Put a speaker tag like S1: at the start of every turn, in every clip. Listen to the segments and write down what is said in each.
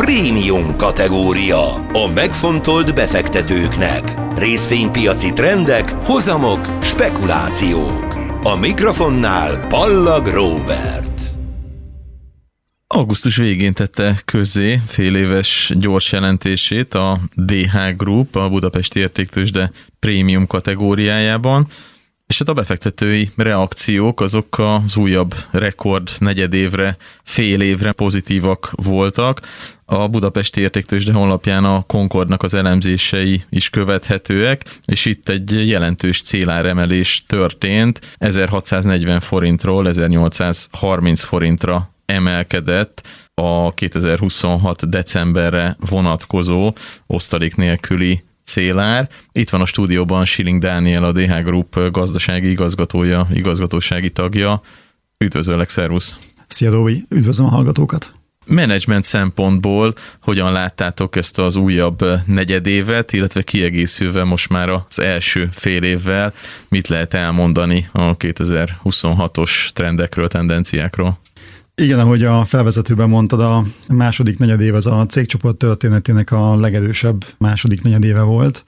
S1: Prémium kategória. A megfontolt befektetőknek. Részvénypiaci trendek, hozamok, spekulációk. A mikrofonnál Pallag Róbert.
S2: Augusztus végén tette közzé féléves gyors jelentését a DH Group a Budapesti Értéktőzsde prémium kategóriájában, és hát a befektetői reakciók azok az újabb rekord negyedévre, fél évre pozitívak voltak. A Budapesti Értéktőzsde honlapján a Concordnak az elemzései is követhetőek, és itt egy jelentős céláremelés történt, 1640 forintról 1830 forintra emelkedett a 2026 decemberre vonatkozó osztalék nélküli célár. Itt van a stúdióban Schilling Dániel, a DH Group gazdasági igazgatója, igazgatósági tagja. Üdvözöllek, szervusz!
S3: Szia, Róbi! Üdvözlöm a hallgatókat!
S2: Menedzsment szempontból hogyan láttátok ezt az újabb negyedévet, illetve kiegészülve most már az első fél évvel, mit lehet elmondani a 2026-os trendekről, tendenciákról?
S3: Igen, ahogy a felvezetőben mondtad, a második negyedév az a cégcsoport történetének a legerősebb második negyedéve volt.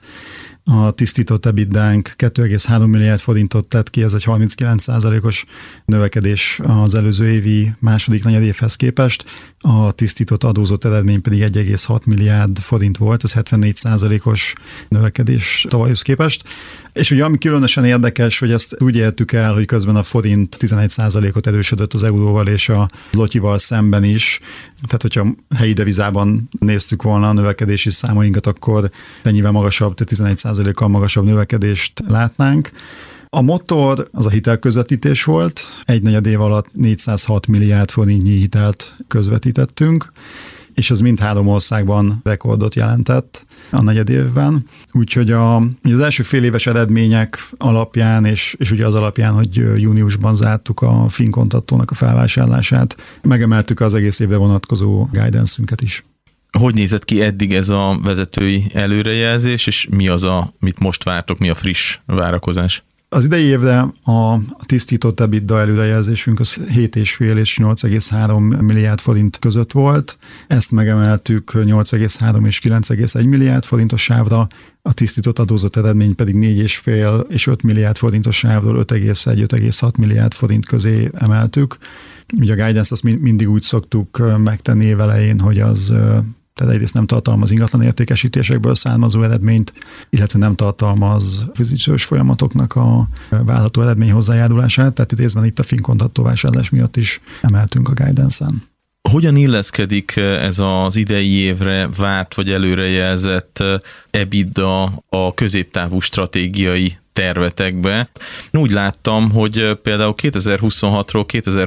S3: A tisztított EBITDA-nk 2,3 milliárd forintot tett ki, ez egy 39%-os növekedés az előző évi második negyedévhez képest. A tisztított adózott eredmény pedig 1,6 milliárd forint volt, ez 74%-os növekedés tavalyhoz képest. És ugye ami különösen érdekes, hogy ezt úgy értük el, hogy közben a forint 11%-ot erősödött az euróval és a zlotyival szemben is. Tehát, hogyha helyi devizában néztük volna a növekedési számainkat, akkor ennyivel magasabb, 11%-kal magasabb növekedést látnánk. A motor az a hitelközvetítés volt, egy negyed év alatt 406 milliárd forintnyi hitelt közvetítettünk, és ez mindhárom országban rekordot jelentett a negyed évben. Úgyhogy az első fél éves eredmények alapján, és ugye az alapján, hogy júniusban zártuk a Finkontattónak a felvásárlását, megemeltük az egész évre vonatkozó guidance-ünket is.
S2: Hogy nézett ki eddig ez a vezetői előrejelzés, és mi az, amit most vártok, mi a friss várakozás?
S3: Az idei évre a tisztított EBITDA előrejelzésünk az 7,5 és 8,3 milliárd forint között volt. Ezt megemeltük 8,3 és 9,1 milliárd forintos sávra, a tisztított adózott eredmény pedig 4,5 és 5 milliárd forintos sávról 5,1-5,6 milliárd forint közé emeltük. Ugye a guidance-t azt mindig úgy szoktuk megtenni évelején, hogy az tehát egyrészt nem tartalmaz ingatlan értékesítésekből származó eredményt, illetve nem tartalmaz fizikős folyamatoknak a várható eredmény hozzájárulását, tehát részben itt a Finkontattó vásárlás miatt is emeltünk a guidance-en.
S2: Hogyan illeszkedik ez az idei évre várt vagy előrejelzett EBITDA a középtávú stratégiai tervetekbe? Úgy láttam, hogy például 2026-ról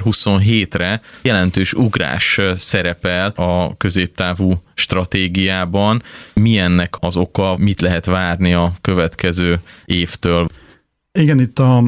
S2: 2027-re jelentős ugrás szerepel a középtávú stratégiában. Mi ennek az oka, mit lehet várni a következő évtől?
S3: Igen, itt a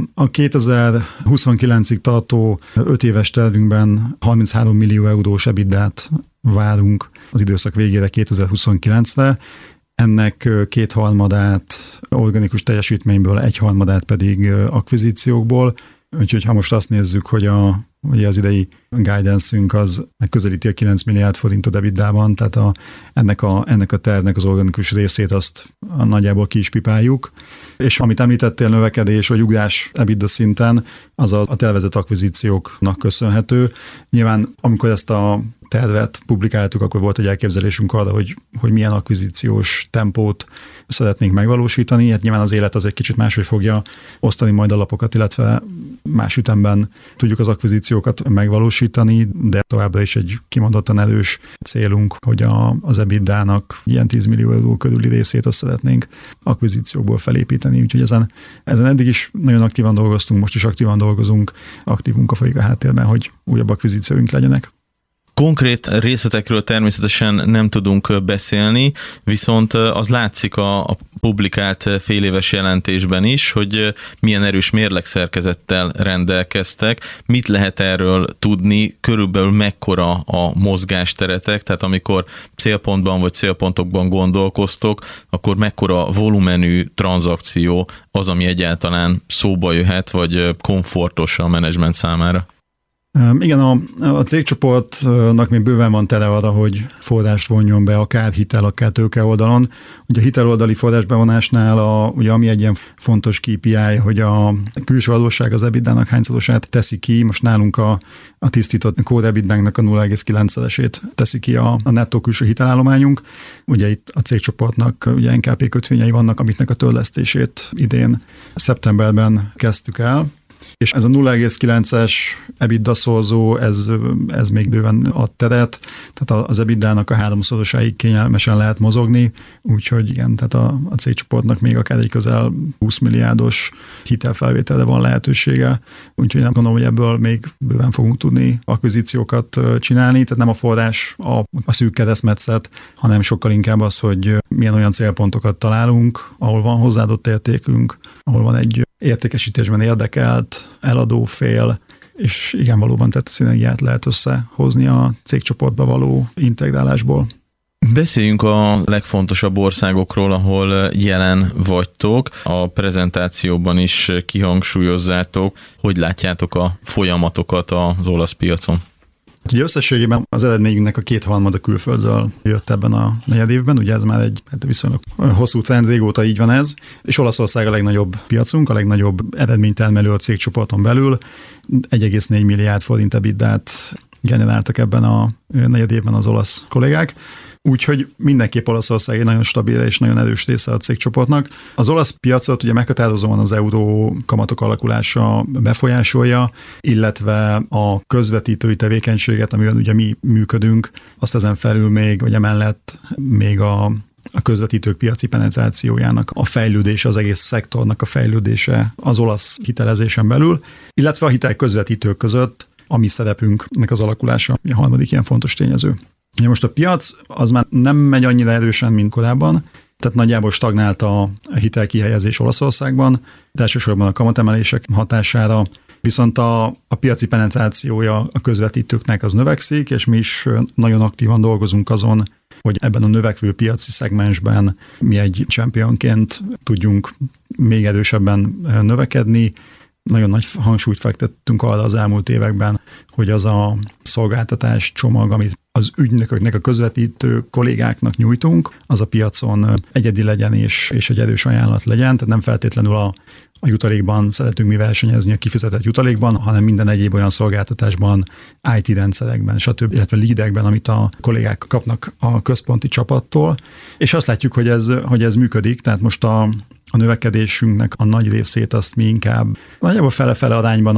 S3: 2029-ig tartó 5 éves tervünkben 33 millió eurós EBITDA-t várunk az időszak végére 2029-re. Ennek 2/3 organikus teljesítményből, 1/3 pedig akvizíciókból. Úgyhogy ha most azt nézzük, hogy az idei guidance-ünk az megközelíti a 9 milliárd forintot EBITDA-ban, tehát ennek a tervnek az organikus részét azt nagyjából ki is pipáljuk. És amit említettél, növekedés vagy ugrás EBITDA szinten, az a tervezett akvizícióknak köszönhető. Nyilván, amikor ezt a tervet publikáltuk, akkor volt egy elképzelésünk arra, hogy milyen akvizíciós tempót szeretnénk megvalósítani. Hát nyilván az élet az egy kicsit máshogy fogja osztani majd a lapokat, illetve más ütemben tudjuk az akvizíciókat megvalósítani, de továbbra is egy kimondottan erős célunk, hogy az EBITDA-nak ilyen 10 millió euró körüli részét azt szeretnénk akvizíciókból felépíteni. Úgyhogy ezen eddig is nagyon aktívan dolgoztunk, most is aktívan dolgozunk, aktív munka folyik a háttérben, hogy újabb akvizícióink legyenek.
S2: Konkrét részletekről természetesen nem tudunk beszélni, viszont az látszik a publikált féléves jelentésben is, hogy milyen erős mérlegszerkezettel rendelkeztek. Mit lehet erről tudni, körülbelül mekkora a mozgásteretek, tehát amikor célpontban vagy célpontokban gondolkoztok, akkor mekkora volumenű tranzakció az, ami egyáltalán szóba jöhet, vagy komfortos a menedzsment számára?
S3: Igen, a cégcsoportnak még bőven van tere arra, hogy forrást vonjon be, akár hitel, akár tőke oldalon. Ugye a hiteloldali forrásbevonásnál ugye ami egy ilyen fontos KPI, hogy a külső adósság az EBITDA-nak hányszorosát teszi ki. Most nálunk a tisztított core EBITDA-nak a 0,9-szeresét teszi ki a nettó külső hitelállományunk. Ugye itt a cégcsoportnak ugye NKP kötvényei vannak, amiknek a törlesztését idén szeptemberben kezdtük el. És ez a 0,9-es EBITDA szorzó, ez még bőven ad teret, tehát az EBITDA-nak a 3-szorosáig kényelmesen lehet mozogni, úgyhogy igen, tehát a cégcsoportnak még akár egy közel 20 milliárdos hitelfelvételre van lehetősége, úgyhogy nem gondolom, hogy ebből még bőven fogunk tudni akvizíciókat csinálni, tehát nem a forrás a szűk keresztmetszet, hanem sokkal inkább az, hogy milyen olyan célpontokat találunk, ahol van hozzáadott értékünk, ahol van egy értékesítésben érdekelt, eladó fél, és igen, valóban tehát a szinergiát lehet összehozni a cégcsoportba való integrálásból.
S2: Beszéljünk a legfontosabb országokról, ahol jelen vagytok. A prezentációban is kihangsúlyozzátok, hogy látjátok a folyamatokat az olasz piacon.
S3: Ugye összességében az eredményünknek a 2/3 külföldről jött ebben a negyedévben, ugye ez már egy viszonylag hosszú trend, régóta így van ez, és Olaszország a legnagyobb piacunk, a legnagyobb eredménytermelő a cégcsoporton belül, 1,4 milliárd forint EBITDA-t generáltak ebben a negyedévben az olasz kollégák. Úgyhogy mindenképp Olaszország egy nagyon stabil és nagyon erős része a cégcsoportnak. Az olasz piacot ugye meghatározóan az euró kamatok alakulása befolyásolja, illetve a közvetítői tevékenységet, amivel ugye mi működünk, azt ezen felül még, vagy emellett még a közvetítők piaci penetrációjának a fejlődése, az egész szektornak a fejlődése az olasz hitelezésen belül, illetve a hitel közvetítők között a mi szerepünknek az alakulása, a harmadik ilyen fontos tényező. Ja, most a piac az már nem megy annyira erősen, mint korábban, tehát nagyjából stagnált a hitelkihelyezés Olaszországban, de elsősorban a kamatemelések hatására, viszont a piaci penetrációja a közvetítőknek az növekszik, és mi is nagyon aktívan dolgozunk azon, hogy ebben a növekvő piaci szegmensben mi egy championként tudjunk még erősebben növekedni. Nagyon nagy hangsúlyt fektettünk arra az elmúlt években, hogy az a szolgáltatás csomag, amit az ügynököknek, a közvetítő kollégáknak nyújtunk, az a piacon egyedi legyen és egy erős ajánlat legyen, tehát nem feltétlenül a jutalékban szeretünk mi versenyezni, a kifizetett jutalékban, hanem minden egyéb olyan szolgáltatásban, IT rendszerekben, stb., illetve leadekben, amit a kollégák kapnak a központi csapattól. És azt látjuk, hogy ez működik, tehát most a növekedésünknek a nagy részét azt mi inkább nagyjából fele-fele arányban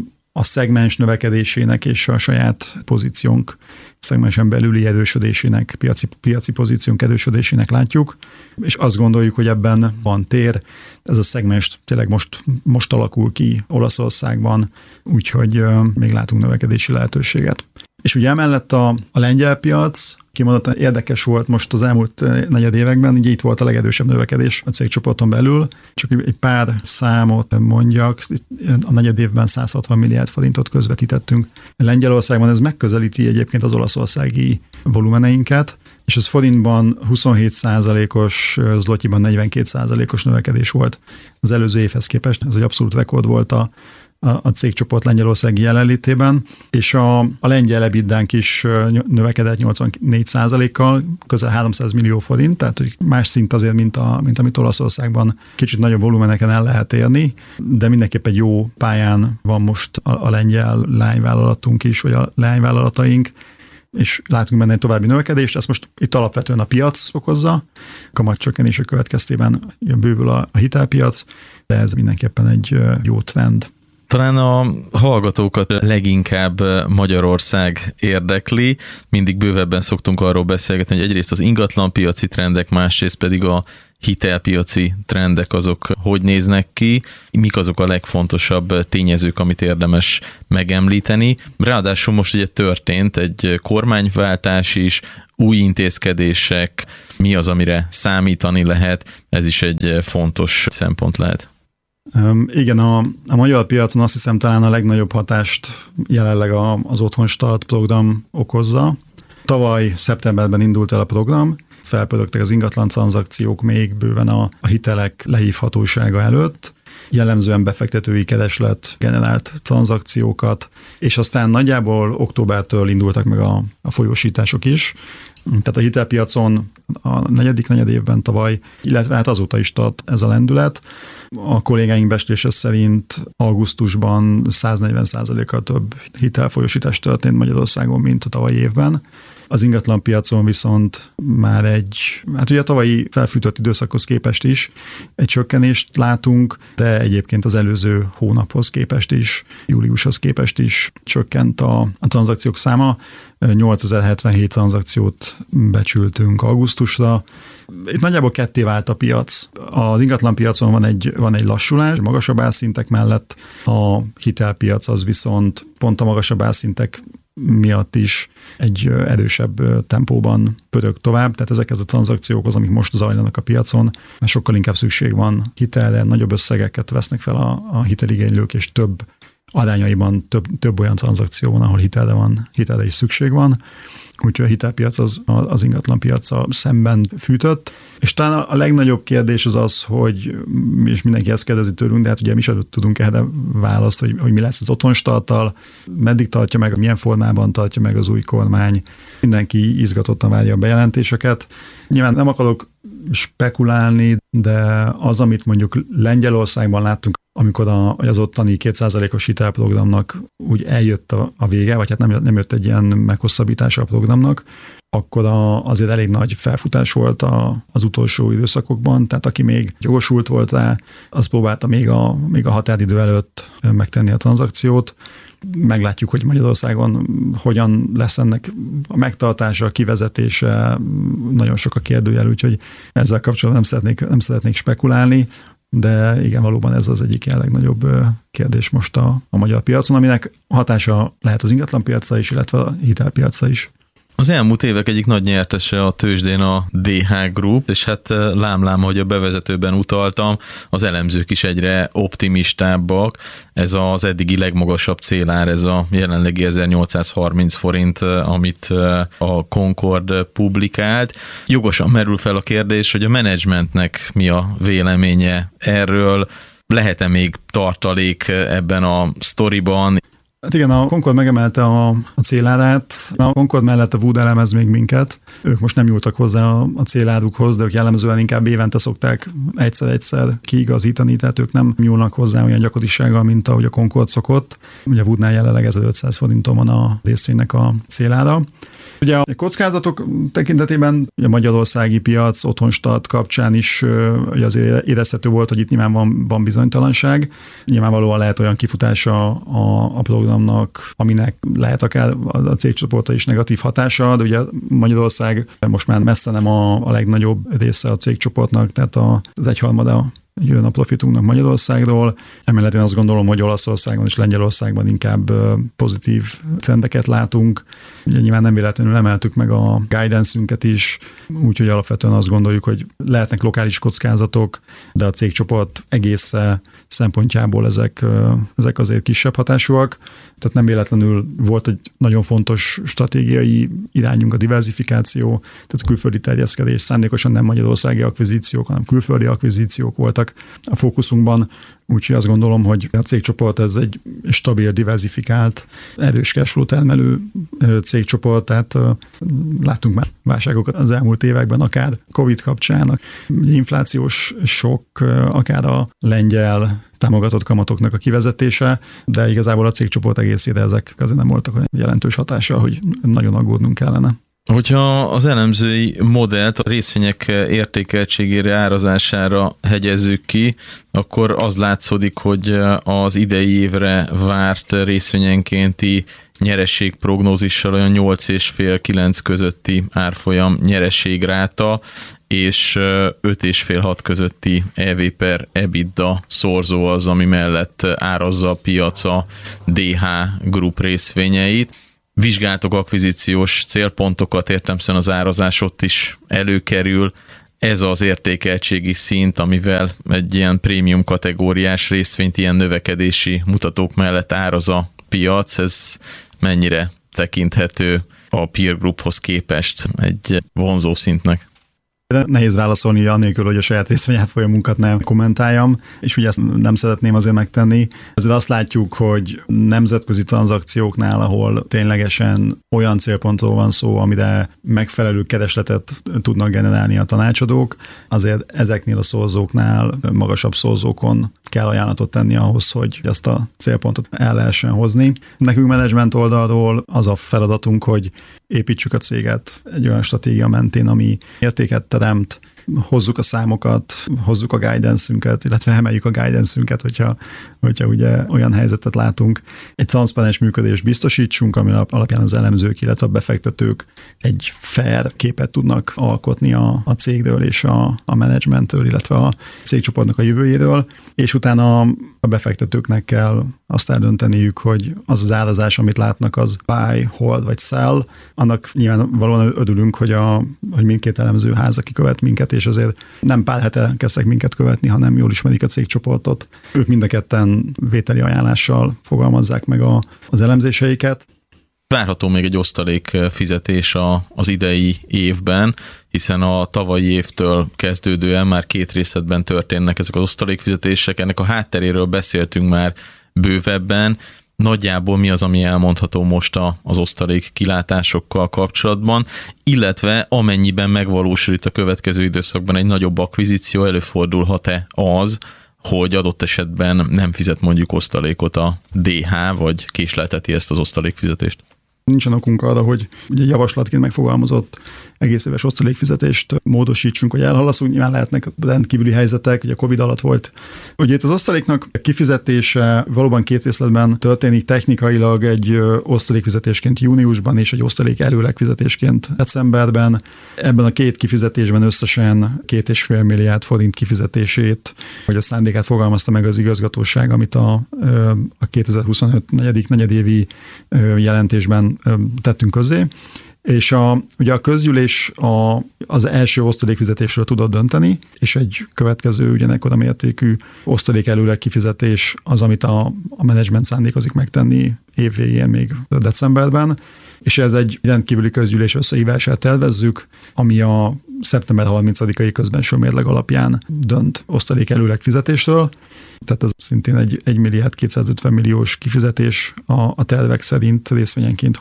S3: a szegmens növekedésének és a saját pozíciónk szegmensen belüli erősödésének, piaci pozíciónk erősödésének látjuk, és azt gondoljuk, hogy ebben van tér. Ez a szegmens tényleg most alakul ki Olaszországban, úgyhogy még látunk növekedési lehetőséget. És ugye emellett a lengyel piac kimondottan érdekes volt most az elmúlt negyed években, ugye itt volt a legerősebb növekedés a cégcsoporton belül. Csak egy pár számot mondjak, a negyed évben 160 milliárd forintot közvetítettünk. Lengyelországban ez megközelíti egyébként az olaszországi volumeneinket, és ez forintban 27%-os, zlotyiban 42%-os növekedés volt az előző évhez képest. Ez egy abszolút rekord volt a cégcsoport lengyelországi jelenlétében, és a lengyel EBITDA-nk is növekedett 84%-kal, közel 300 millió forint, tehát hogy más szint azért, mint amit Olaszországban kicsit nagyobb volumeneken el lehet érni, de mindenképp egy jó pályán van most a lengyel leányvállalatunk is, vagy a leányvállalataink, és látunk benne egy további növekedést, ezt most itt alapvetően a piac okozza, kamatcsökkenések következtében bővül a hitelpiac, de ez mindenképpen egy jó trend.
S2: Talán a hallgatókat leginkább Magyarország érdekli, mindig bővebben szoktunk arról beszélgetni, hogy egyrészt az ingatlanpiaci trendek, másrészt pedig a hitelpiaci trendek azok hogy néznek ki, mik azok a legfontosabb tényezők, amit érdemes megemlíteni. Ráadásul most ugye történt egy kormányváltás is, új intézkedések, mi az, amire számítani lehet, ez is egy fontos szempont lehet.
S3: Igen, a magyar piacon azt hiszem talán a legnagyobb hatást jelenleg az Otthon Start program okozza. Tavaly szeptemberben indult el a program, felpörögtek az ingatlan tranzakciók még bőven a hitelek lehívhatósága előtt, jellemzően befektetői kereslet generált tranzakciókat, és aztán nagyjából októbertől indultak meg a folyósítások is. Tehát a hitelpiacon a negyedik negyedévben tavaly, illetve hát azóta is tart ez a lendület. A kollégáink becslése szerint augusztusban 140%-kal több hitelfolyósítás történt Magyarországon, mint a tavalyi évben. Az ingatlanpiacon viszont már hát ugye a tavalyi felfűtött időszakhoz képest is egy csökkenést látunk, de egyébként az előző hónaphoz képest is, júliushoz képest is csökkent a tranzakciók száma. 8077 tranzakciót becsültünk augusztusra. Itt nagyjából ketté vált a piac. Az ingatlanpiacon van egy lassulás, magasabb árszintek mellett, a hitelpiac az viszont pont a magasabb árszintek miatt is egy erősebb tempóban pörög tovább, tehát ezekhez a tranzakciókhoz, amik most zajlanak a piacon, mert sokkal inkább szükség van hitelre, nagyobb összegeket vesznek fel a hiteligénylők, és több arányaiban több olyan tranzakció van, ahol hitelre is szükség van. Úgyhogy a hitelpiac az ingatlanpiaccal szemben fűtött. És talán a legnagyobb kérdés az, hogy, és mindenki ezt kérdezi tőlünk, de hát ugye mi sem tudunk erre választ, hogy mi lesz az otthonstarttal, meddig tartja meg, milyen formában tartja meg az új kormány. Mindenki izgatottan várja a bejelentéseket. Nyilván nem akarok spekulálni, de az, amit mondjuk Lengyelországban láttunk, amikor az ottani 2%-os hitelprogramnak úgy eljött a vége, vagy hát nem jött egy ilyen meghosszabbítása a programnak, akkor azért elég nagy felfutás volt az utolsó időszakokban, tehát aki még jogosult volt rá, az próbálta még a határidő előtt megtenni a tranzakciót. Meglátjuk, hogy Magyarországon hogyan lesz ennek a megtartása, a kivezetése, nagyon sok a kérdőjel, úgyhogy ezzel kapcsolatban nem szeretnék spekulálni, de igen, valóban ez az egyik legnagyobb kérdés most a magyar piacon, aminek hatása lehet az ingatlanpiacra is, illetve a hitelpiacra is.
S2: Az elmúlt évek egyik nagy nyertese a tőzsdén a DH Group, és hát lámlám, hogy a bevezetőben utaltam, az elemzők is egyre optimistábbak. Ez az eddigi legmagasabb célár, ez a jelenlegi 1830 forint, amit a Concord publikált. Jogosan merül fel a kérdés, hogy a menedzsmentnek mi a véleménye erről, lehet-e még tartalék ebben a sztoriban?
S3: Hát igen, a Concord megemelte a célárát, a Concord mellett a Wood elemez még minket. Ők most nem nyúltak hozzá a célárukhoz, de ők jellemzően inkább évente szokták egyszer-egyszer kiigazítani, tehát ők nem nyúlnak hozzá olyan gyakorisággal, mint ahogy a Concord szokott. Ugye a Woodnál jelenleg 1500 forinton van a részvénynek a célára. Ugye a kockázatok tekintetében a magyarországi piac otthonstart kapcsán is azért érezhető volt, hogy itt nyilván van bizonytalanság. Nyilvánvalóan lehet olyan kifutása a programnak, aminek lehet akár a cégcsoportra is negatív hatása, de ugye Magyarország most már messze nem a legnagyobb része a cégcsoportnak, tehát az egyharmada jön a profitunknak Magyarországról. Emellett én azt gondolom, hogy Olaszországban és Lengyelországban inkább pozitív trendeket látunk. Ugye nyilván nem véletlenül emeltük meg a guidance-ünket is, úgyhogy alapvetően azt gondoljuk, hogy lehetnek lokális kockázatok, de a cégcsoport egész szempontjából ezek azért kisebb hatásúak. Tehát nem véletlenül volt egy nagyon fontos stratégiai irányunk a diversifikáció, tehát a külföldi terjeszkedés, szándékosan nem magyarországi akvizíciók, hanem külföldi akvizíciók voltak a fókuszunkban, úgyhogy azt gondolom, hogy a cégcsoport ez egy stabil, diversifikált, erős cashflow termelő cégcsoport, tehát láttunk már válságokat az elmúlt években, akár Covid kapcsán, inflációs sok, akár a lengyel támogatott kamatoknak a kivezetése, de igazából a cégcsoport egészére ezek azért nem voltak olyan jelentős hatással, hogy nagyon aggódnunk kellene.
S2: Hogyha az elemzői modellt a részvények értékeltségére, árazására hegyezzük ki, akkor az látszódik, hogy az idei évre várt részvényenkénti nyereségprognózissal olyan 8,5-9 közötti árfolyam nyereségráta, és 5,5-6 közötti EV per EBITDA szorzó az, ami mellett árazza a piac a DH Group részvényeit. Vizsgáltok akvizíciós célpontokat, értelemszerűen az árazás ott is előkerül. Ez az értékeltségi szint, amivel egy ilyen prémium kategóriás részvényt ilyen növekedési mutatók mellett áraz a piac, ez mennyire tekinthető a peer grouphoz képest egy vonzó szintnek?
S3: De nehéz válaszolni annélkül, hogy a saját részvényárfolyamunkat nem kommentáljam, és ugye ezt nem szeretném azért megtenni. Azért azt látjuk, hogy nemzetközi tranzakcióknál, ahol ténylegesen olyan célpontról van szó, amire megfelelő keresletet tudnak generálni a tanácsadók, azért ezeknél a szorzóknál magasabb szorzókon kell ajánlatot tenni ahhoz, hogy ezt a célpontot el lehessen hozni. Nekünk menedzsment oldalról az a feladatunk, hogy építsük a céget egy olyan stratégia mentén, ami értéket teremt, hozzuk a számokat, hozzuk a guidance-ünket, illetve emeljük a guidance-ünket, hogyha ugye olyan helyzetet látunk. Egy transzparens működést biztosítsunk, ami alapján az elemzők, illetve a befektetők egy fair képet tudnak alkotni a cégről és a menedzsmenttől, illetve a cégcsoportnak a jövőjéről, és utána a befektetőknek kell azt eldönteniük, hogy az az árazás, amit látnak, az buy, hold vagy sell. Annak nyilvánvalóan örülünk, hogy mindkét elemzőház, aki követ minket, és azért nem pár hete kezdtek minket követni, hanem jól ismerik a cégcsoportot. Ők mind a ketten vételi ajánlással fogalmazzák meg az elemzéseiket.
S2: Várható még egy osztalék fizetés az idei évben, hiszen a tavalyi évtől kezdődően már 2 részletben történnek ezek az osztalékfizetések. Ennek a hátteréről beszéltünk már bővebben. Nagyjából mi az, ami elmondható most az osztalék kilátásokkal kapcsolatban, illetve amennyiben megvalósul itt a következő időszakban egy nagyobb akvizíció, előfordulhat-e az, hogy adott esetben nem fizet mondjuk osztalékot a DH, vagy késlelteti ezt az osztalékfizetést?
S3: Nincsen okunk arra, hogy ugye javaslatként megfogalmazott egész éves osztalékfizetést módosítsunk, vagy elhalasszunk. Nyilván lehetnek rendkívüli helyzetek, ugye a Covid alatt volt. Ugye itt az osztaléknak kifizetése valóban 2 részletben történik, technikailag egy osztalékfizetésként júniusban és egy osztalék előlegfizetésként decemberben. Ebben a 2 kifizetésben összesen 2,5 milliárd forint kifizetését, vagy a szándékát fogalmazta meg az igazgatóság, amit a 2025 negyedévi jelentésben tettünk közzé. És ugye a közgyűlés az első osztalékfizetésről tudott dönteni, és egy következő ugyanekkora mértékű osztalék előleg kifizetés az, amit a menedzsment szándékozik megtenni év végén, még decemberben, és ez egy rendkívüli közgyűlés összehívását tervezzük, ami a szeptember 30-ai közbenső mérleg alapján dönt osztalék előleg fizetésről. Tehát ez szintén egy 1 milliárd 250 milliós kifizetés a tervek szerint részvényenként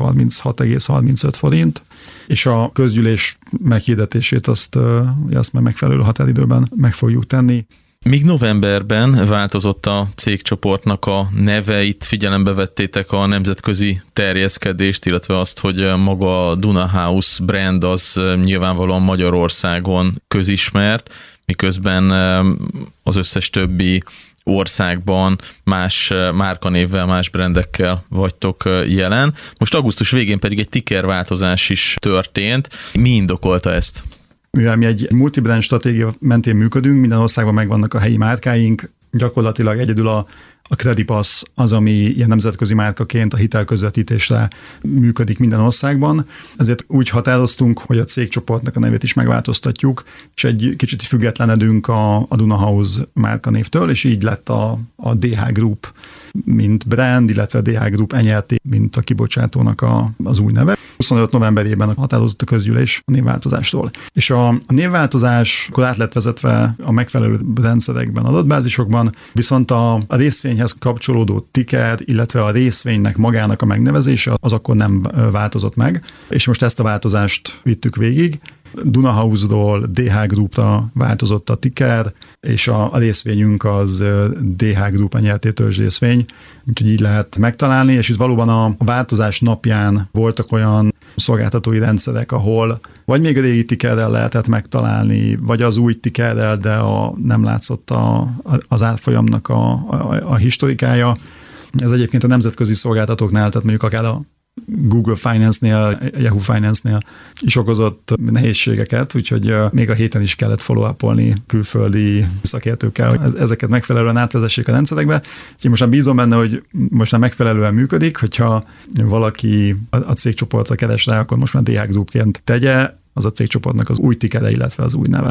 S3: 36,35 forint, és a közgyűlés meghirdetését azt már megfelelő határidőben meg fogjuk tenni.
S2: Míg novemberben változott a cégcsoportnak a neve, itt figyelembe vettétek a nemzetközi terjeszkedést, illetve azt, hogy maga a Duna House brand az nyilvánvalóan Magyarországon közismert, miközben az összes többi országban más márkanévvel, más brandekkel vagytok jelen. Most augusztus végén pedig egy ticker változás is történt. Mi indokolta ezt?
S3: Mivel mi egy multibrand stratégia mentén működünk, minden országban megvannak a helyi márkáink, gyakorlatilag egyedül a Credipass az, ami ilyen nemzetközi márkaként a hitelközvetítésre működik minden országban. Ezért úgy határoztunk, hogy a cégcsoportnak a nevét is megváltoztatjuk, és egy kicsit függetlenedünk a Duna House márkanévtől, és így lett a DH Group mint brand, illetve a DH Group NRT, mint a kibocsátónak az új neve. 25 novemberében határozott a közgyűlés a névváltozástól. És a névváltozás akkor át lett vezetve a megfelelő rendszerekben, adatbázisokban, viszont a részvényhez kapcsolódó ticker, illetve a részvénynek magának a megnevezése az akkor nem változott meg, és most ezt a változást vittük végig. Duna House-ról DH Groupra változott a ticker, és a részvényünk az DH Group NRT törzsrészvény, úgyhogy így lehet megtalálni, és itt valóban a változás napján voltak olyan szolgáltatói rendszerek, ahol vagy még a régi tickerrel lehetett megtalálni, vagy az új tickerrel, de nem látszott az árfolyamnak a historikája. Ez egyébként a nemzetközi szolgáltatóknál, tehát mondjuk akár a Google Finance-nél, Yahoo Finance-nél is okozott nehézségeket, úgyhogy még a héten is kellett follow-upolni külföldi szakértőkkel, hogy ezeket megfelelően átvezessék a rendszerekbe. Úgyhogy most már bízom benne, hogy most már megfelelően működik, hogyha valaki a cégcsoportra keres rá, akkor most már DH Groupként tegye, az a cégcsoportnak az új tickere, illetve az új neve.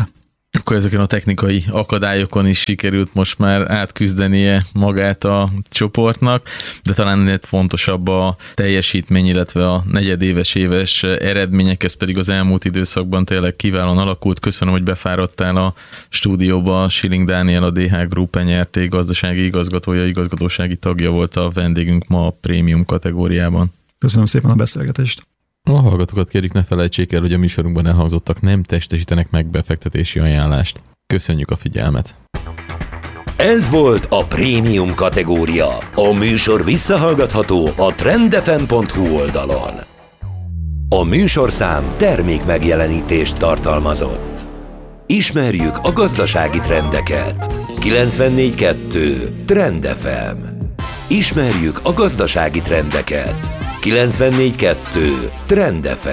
S2: Akkor ezeken a technikai akadályokon is sikerült most már átküzdenie magát a csoportnak, de talán ennél fontosabb a teljesítmény, illetve a negyedéves, éves eredmények, ez pedig az elmúlt időszakban tényleg kiválóan alakult. Köszönöm, hogy befáradtál a stúdióba. Schilling Dániel, a DH Group NRT gazdasági igazgatója, igazgatósági tagja volt a vendégünk ma a prémium kategóriában.
S3: Köszönöm szépen a beszélgetést.
S4: A hallgatókat kérjük, ne felejtsék el, hogy a műsorunkban elhangzottak nem testesítenek meg befektetési ajánlást. Köszönjük a figyelmet!
S1: Ez volt a prémium kategória. A műsor visszahallgatható a trendfm.hu oldalon. A műsorszám termék megjelenítést tartalmazott. Ismerjük a gazdasági trendeket. 94.2 Trend FM. Ismerjük a gazdasági trendeket. 94.2 Trend FM.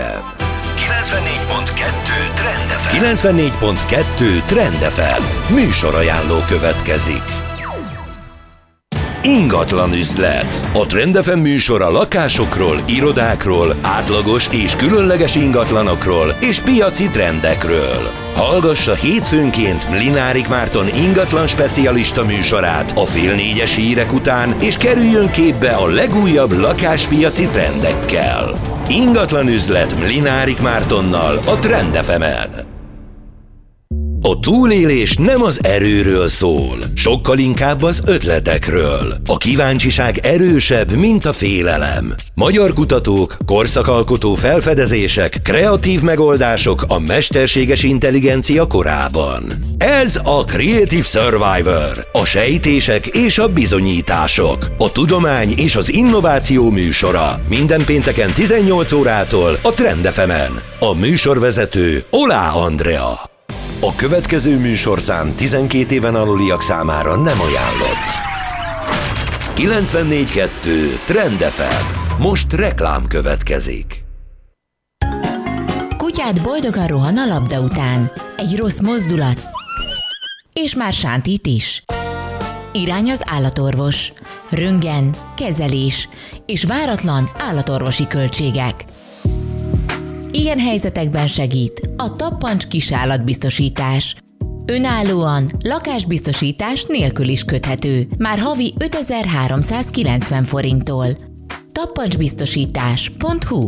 S1: 94.2 Trend FM. Műsorajánló következik. Ingatlan üzlet. A Trend FM műsor a lakásokról, irodákról, átlagos és különleges ingatlanokról és piaci trendekről. Hallgassa hétfőnként Mlinárik Márton ingatlan specialista műsorát a 3:30 hírek után, és kerüljön képbe a legújabb lakáspiaci trendekkel. Ingatlan üzlet Mlinárik Mártonnal a Trend FM-en. A túlélés nem az erőről szól, sokkal inkább az ötletekről. A kíváncsiság erősebb, mint a félelem. Magyar kutatók, korszakalkotó felfedezések, kreatív megoldások a mesterséges intelligencia korában. Ez a Creative Survivor, a sejtések és a bizonyítások, a tudomány és az innováció műsora. Minden pénteken 18 órától a Trend FM-en. A műsorvezető Olá Andrea. A következő műsorszám 12 éven aluliak számára nem ajánlott. 94.2 Trend FM. Most reklám következik.
S5: Kutyád boldogan rohan a labda után. Egy rossz mozdulat, és már sántít is. Irány az állatorvos. Röntgen, kezelés és váratlan állatorvosi költségek. Ilyen helyzetekben segít a Tappancs kisállatbiztosítás. Önállóan, lakásbiztosítás nélkül is köthető, már havi 5390 forinttól. Tappancsbiztosítás.hu.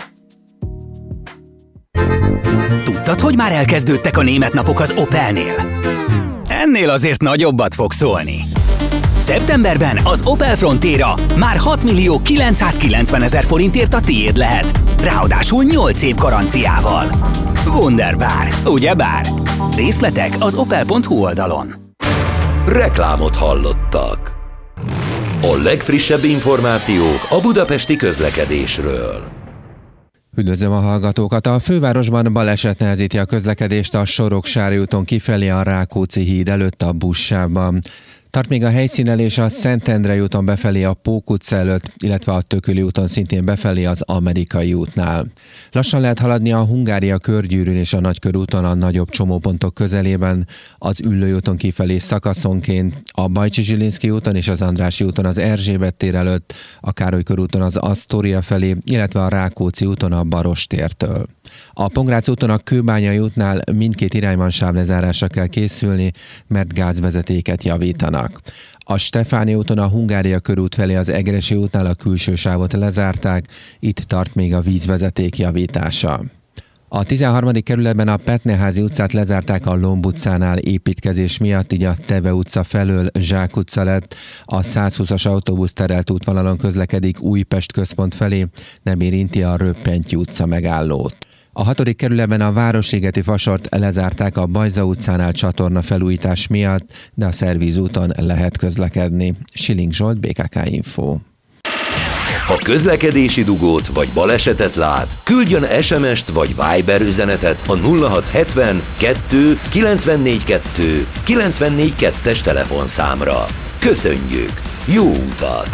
S6: Tudtad, hogy már elkezdődtek a német napok az Opelnél? Ennél azért nagyobbat fog szólni. Szeptemberben az Opel Frontera már 6.990.000 forintért a tiéd lehet. Ráadásul 8 év garanciával. Wunderbar, ugyebár? Részletek az opel.hu oldalon.
S1: Reklámot hallottak. A legfrissebb információk a budapesti közlekedésről.
S7: Üdvözlöm a hallgatókat! A fővárosban baleset nehezíti a közlekedést a Soroksári úton kifelé a Rákóczi híd előtt a buszsávban. Tart még a helyszínelés a Szentendrei úton befelé a Pók utca előtt, illetve a Tököli úton szintén befelé az Amerikai útnál. Lassan lehet haladni a Hungária körgyűrűn és a Nagykörúton a nagyobb csomópontok közelében, az Üllői úton kifelé szakaszonként, a Bajcsi-Zsilinszky úton és az Andrássy úton az Erzsébet tér előtt, a Károly körúton az Asztória felé, illetve a Rákóczi úton a Barostértől. A Pongrác úton a Kőbányai útnál mindkét irányban sávlezárásra kell készülni, mert gázvezetéket javítanak. A Stefánia úton a Hungária körút felé az Egressy útnál a külső sávot lezárták, itt tart még a vízvezeték javítása. A 13. kerületben a Petneházi utcát lezárták a Lomb utcánál építkezés miatt, így a Teve utca felől Zsák utca lett. A 120-as autóbusz terelt útvonalon közlekedik Újpest központ felé, nem érinti a Röppenty utca megállót. A 6. kerületben a Városligeti fasort lezárták a Bajza utcánál csatorna felújítás miatt, de a Szervíz úton lehet közlekedni. Schilling Zsolt, BKK Info.
S1: Ha közlekedési dugót vagy balesetet lát, küldjön SMS-t vagy Viber üzenetet a 0670 2 94 2 94 2-es telefonszámra. Köszönjük! Jó utat!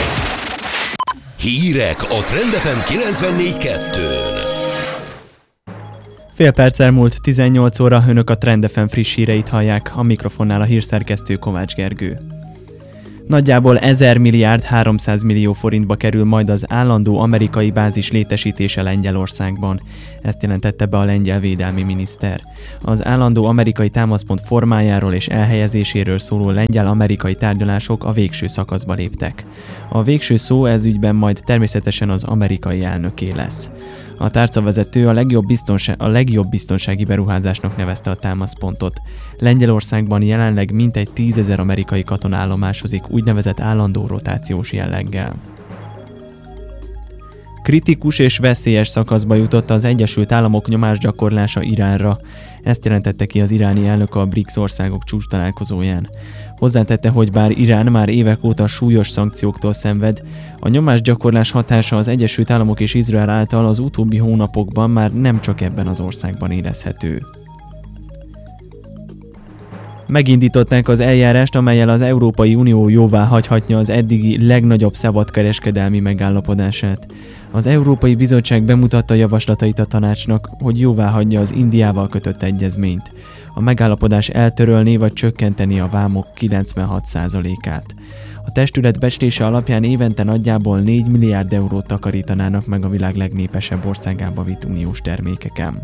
S1: Hírek a Trend FM 94.2-n.
S8: Fél perc elmúlt 18 óra, önök a Trend FM friss híreit hallják, a mikrofonnál a hírszerkesztő Kovács Gergő. Nagyjából 1000 milliárd 300 millió forintba kerül majd az állandó amerikai bázis létesítése Lengyelországban. Ezt jelentette be a lengyel védelmi miniszter. Az állandó amerikai támaszpont formájáról és elhelyezéséről szóló lengyel-amerikai tárgyalások a végső szakaszba léptek. A végső szó ez ügyben majd természetesen az amerikai elnöké lesz. A tárcavezető a legjobb biztonsági beruházásnak nevezte a támaszpontot. Lengyelországban jelenleg mintegy 10 000 amerikai katona állomásozik úgynevezett állandó rotációs jelleggel. Kritikus és veszélyes szakaszba jutott az Egyesült Államok nyomásgyakorlása Iránra. Ezt jelentette ki az iráni elnök a BRICS országok csúcstalálkozóján. Hozzátette, hogy bár Irán már évek óta súlyos szankcióktól szenved, a nyomásgyakorlás hatása az Egyesült Államok és Izrael által az utóbbi hónapokban már nem csak ebben az országban érezhető. Megindították az eljárást, amellyel az Európai Unió jóvá hagyhatja az eddigi legnagyobb szabadkereskedelmi megállapodását. Az Európai Bizottság bemutatta javaslatait a tanácsnak, hogy jóvá hagyja az Indiával kötött egyezményt. A megállapodás eltörölné vagy csökkenteni a vámok 96%-át. A testület becslése alapján évente nagyjából 4 milliárd eurót takarítanának meg a világ legnépesebb országába vitt uniós termékeken.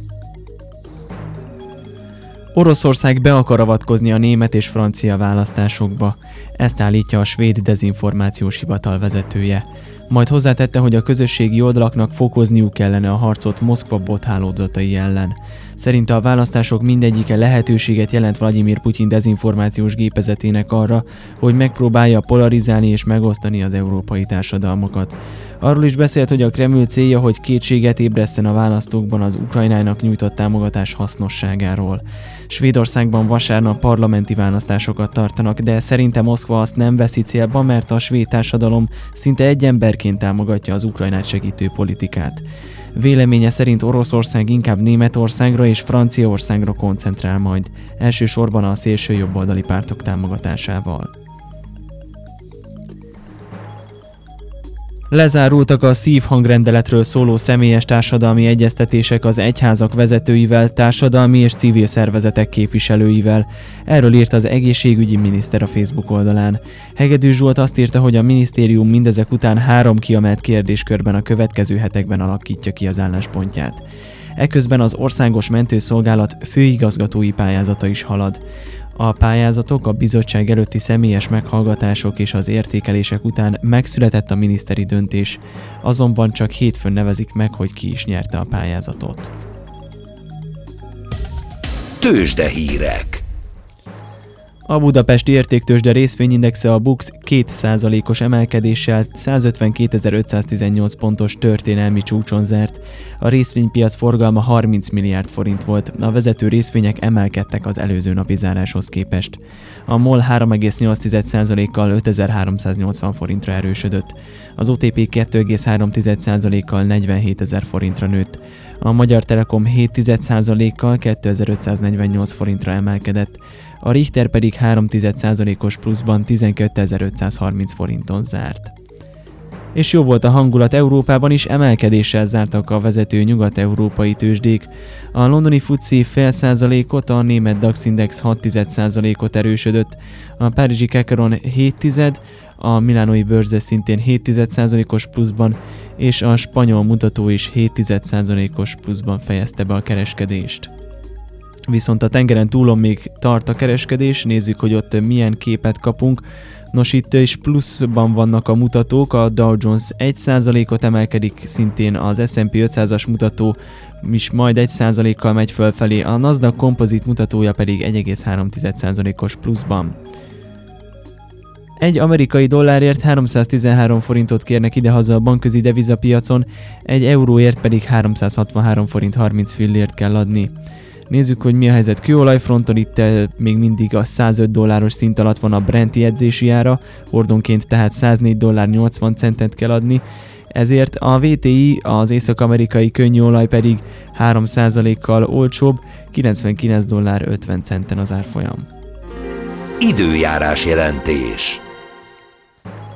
S8: Oroszország be akar avatkozni a német és francia választásokba. Ezt állítja a svéd dezinformációs hivatal vezetője. Majd hozzátette, hogy a közösségi oldalaknak fokozniuk kellene a harcot Moszkva bothálózatai ellen. Szerinte a választások mindegyike lehetőséget jelent Vladimir Putyin dezinformációs gépezetének arra, hogy megpróbálja polarizálni és megosztani az európai társadalmakat. Arról is beszélt, hogy a Kreml célja, hogy kétséget ébresszen a választókban az Ukrajnának nyújtott támogatás hasznosságáról. Svédországban vasárnap parlamenti választásokat tartanak, de szerinte Moszkva azt nem veszi célba, mert a svéd társadalom szinte egy emberként támogatja az Ukrajnát segítő politikát. Véleménye szerint Oroszország inkább Németországra és Franciaországra koncentrál majd, elsősorban a szélső jobboldali pártok támogatásával. Lezárultak a szívhangrendeletről szóló személyes társadalmi egyeztetések az egyházak vezetőivel, társadalmi és civil szervezetek képviselőivel. Erről írt az egészségügyi miniszter a Facebook oldalán. Hegedűs Zsolt azt írta, hogy a minisztérium mindezek után 3 kiemelt kérdéskörben a következő hetekben alakítja ki az álláspontját. Eközben az Országos Mentőszolgálat főigazgatói pályázata is halad. A pályázatok, a bizottság előtti személyes meghallgatások és az értékelések után megszületett a miniszteri döntés, azonban csak hétfőn nevezik meg, hogy ki is nyerte a pályázatot.
S1: Tőzsdehírek.
S8: A budapesti értéktőzsde részvényindexe a BUX 2%-os emelkedéssel 152.518 pontos történelmi csúcson zárt. A részvénypiac forgalma 30 milliárd forint volt, a vezető részvények emelkedtek az előző napi záráshoz képest. A MOL 3,8%-kal 5380 forintra erősödött, az OTP 2,3%-kal 47.000 forintra nőtt, a Magyar Telekom 7,1%-kal 2548 forintra emelkedett, a Richter pedig 3,1%-os pluszban 12.530 forinton zárt. És jó volt a hangulat Európában is, emelkedéssel zártak a vezető nyugat-európai tőzsdék. A londoni FTSE 0,5%-ot, a német DAX Index 6,1%-ot erősödött, a párizsi Kekaron 7,1%, a milánói bőrze szintén 7,1%-os pluszban, és a spanyol mutató is 7,1%-os pluszban fejezte be a kereskedést. Viszont a tengeren túlon még tart a kereskedés, nézzük, hogy ott milyen képet kapunk. Nos, itt is pluszban vannak a mutatók, a Dow Jones 1%-ot emelkedik, szintén az S&P 500-as mutató is majd 1%-kal megy fölfelé, a Nasdaq Composite mutatója pedig 1,3%-os pluszban. Egy amerikai dollárért 313 forintot kérnek idehaza a bankközi devizapiacon, egy euróért pedig 363 forint 30 fillért kell adni. Nézzük, hogy mi a helyzet kőolajfronton, itt még mindig a $105 szint alatt van a Brent jegyzési ára, hordonként tehát $104.80 kell adni, ezért a VTI, az észak-amerikai könnyűolaj pedig 3%-kal olcsóbb, $99.50 az árfolyam.
S1: Időjárás jelentés.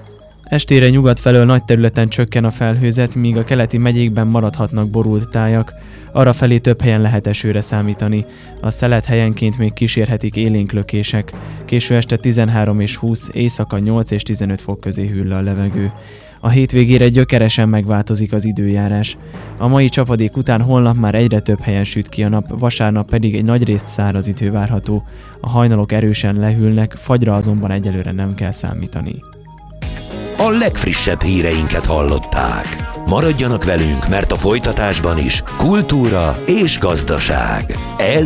S8: Estére nyugat felől nagy területen csökken a felhőzet, míg a keleti megyékben maradhatnak borult tájak. Arrafelé több helyen lehet esőre számítani. A szelet helyenként még kísérhetik élénklökések. Késő este 13 és 20, éjszaka 8 és 15 fok közé hűl le a levegő. A hétvégére gyökeresen megváltozik az időjárás. A mai csapadék után holnap már egyre több helyen süt ki a nap, vasárnap pedig egy nagyrészt száraz idő várható. A hajnalok erősen lehűlnek, fagyra azonban egyelőre nem kell számítani.
S1: A legfrissebb híreinket hallották. Maradjanak velünk, mert a folytatásban is kultúra és gazdaság. Ez